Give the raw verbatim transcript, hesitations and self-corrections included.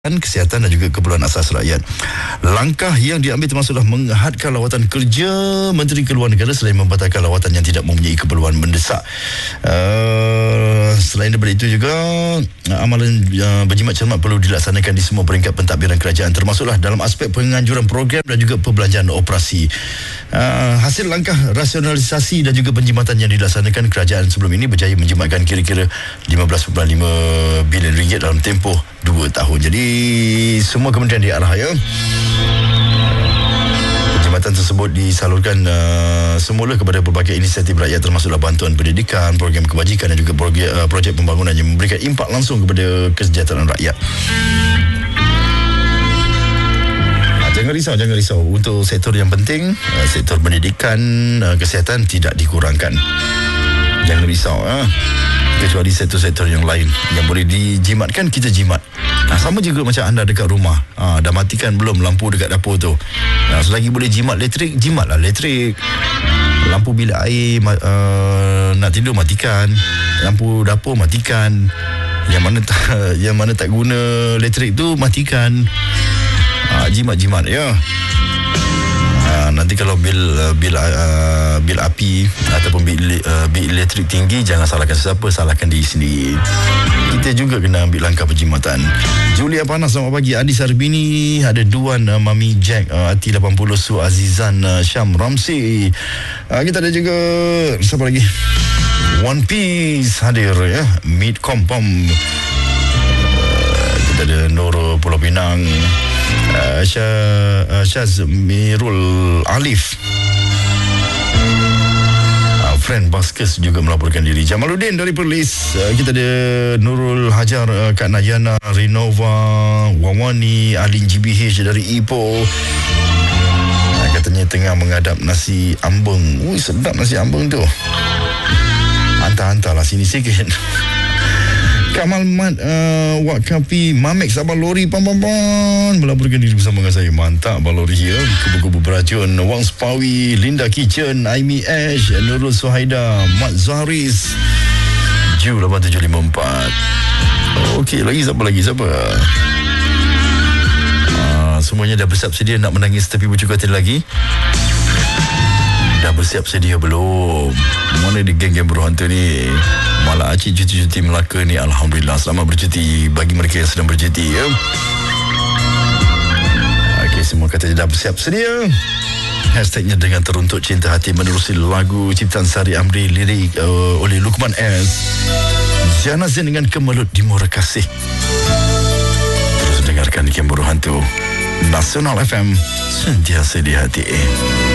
kesihatan dan juga keperluan asas rakyat. Langkah yang diambil termasuklah menghadkan lawatan kerja Menteri Keluar Negara selain membatalkan lawatan yang tidak mempunyai keperluan mendesak. Uh, selain daripada itu juga amalan uh, berjimat cermat perlu dilaksanakan di semua peringkat pentadbiran kerajaan, termasuklah dalam aspek penganjuran program dan juga perbelanjaan operasi. Uh, hasil langkah rasionalisasi dan juga penjimatan yang dilaksanakan kerajaan sebelum ini berjaya menjimatkan kira-kira lima belas perpuluhan lima bilion ringgit dalam tempoh dua tahun. Jadi semua kementerian diarah ya. Penjimatan tersebut disalurkan uh, semula kepada pelbagai inisiatif rakyat, termasuklah bantuan pendidikan, program kebajikan dan juga projek, uh, projek pembangunan yang memberikan impak langsung kepada kesejahteraan rakyat. Jangan risau, jangan risau. Untuk sektor yang penting, uh, sektor pendidikan, uh, kesihatan tidak dikurangkan. Jangan risau. Uh. Kecuali sektor-sektor yang lain yang boleh dijimatkan, kita jimat. Nah, sama juga macam anda dekat rumah. Ha, dah matikan belum lampu dekat dapur tu? Nah, selagi boleh jimat elektrik, jimatlah elektrik. Lampu bilik air uh, nak tidur, matikan. Lampu dapur, matikan. Yang mana tak, yang mana tak guna elektrik tu, matikan. Ha, jimat-jimat ya. Uh, nanti kalau bil uh, bil uh, bil api ataupun bil, uh, bil elektrik tinggi, jangan salahkan sesiapa, salahkan diri sendiri. Kita juga kena ambil langkah penjimatan. Julia Panas, selamat pagi. Adi Sarbini, ada Duan, uh, Mami Jack, uh, Ati lapan puluh, Su Azizan, uh, Syam Ramsi. Uh, kita ada juga siapa lagi? One Piece hadir ya. Meet Kompom. Uh, kita ada Nurul Pulau Pinang. Uh, Syah, uh, Syazmirul Alif, uh, Friend Baskes juga melaporkan diri. Jamaluddin dari Perlis. uh, Kita ada Nurul Hajar, uh, Kak Najana, Renova, Wawani, Alin G B H dari Ipoh. uh, Katanya tengah mengadap nasi ambeng. Ui, sedap nasi ambeng tu. Hantar-hantarlah sini sikit. Kamal Mat, uh, Wakapi, Mamek Sabah Lori Pam-pam-pam melaporkan diri bersama dengan saya. Mantap Balori ya. Kubu-kubu beracun, Wang Spawi, Linda Kitchen, Aimi Ash, Nurul Suhaida, Mat Zahris, Ju lapan tujuh lima empat. Okey, lagi siapa lagi? Siapa? Uh, semuanya dah bersiap sedia nak menangis tepi bucu katil lagi? Dah bersiap sedia belum? Mana di geng-geng berhantu ni? Malah Acik cuti-cuti Melaka ni, alhamdulillah, selamat bercuti bagi mereka yang sedang bercuti ya. Okey, semua kata dah bersiap sedia. Hashtagnya dengan teruntuk cinta hati menerusi lagu ciptaan Sari Amri, lirik uh, oleh Lukman S. Janazin dengan Kemelut di Muara Kasih. Terus dengarkan geng berhantu Nasional F M, sentiasa di hati.